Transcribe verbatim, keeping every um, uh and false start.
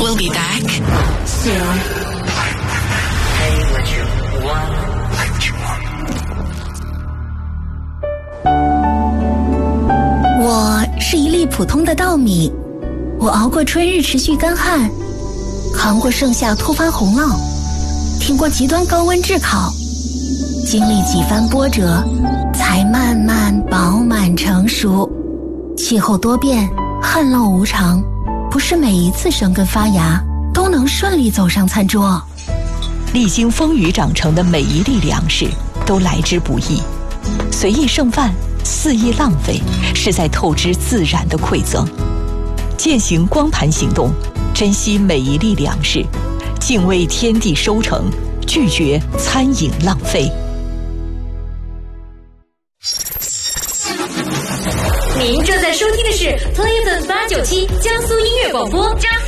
We'll be back soon. Hey, what you want? What you want? 我是一粒普通的稻米，我熬过春日持续干旱，扛过盛夏突发洪涝，挺过极端高温炙烤，经历几番波折，才慢慢饱满成熟。气候多变，旱涝无常，不是每一次生根发芽都能顺利走上餐桌。 历经风雨长成的每一粒粮食都来之不易，随意剩饭，肆意浪费，是在透支自然的馈赠。践行光盘行动，珍惜每一粒粮食，敬畏天地收成，拒绝餐饮浪费。 您正在收听的是 Play F M 八九七江苏音乐广播。江